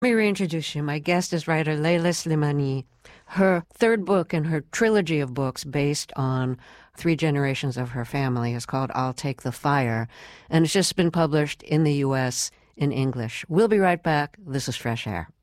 Let me reintroduce you. My guest is writer Leila Slimani. Her third book in her trilogy of books based on three generations of her family is called I'll Take the Fire, and it's just been published in the U.S. in English. We'll be right back. This is Fresh Air.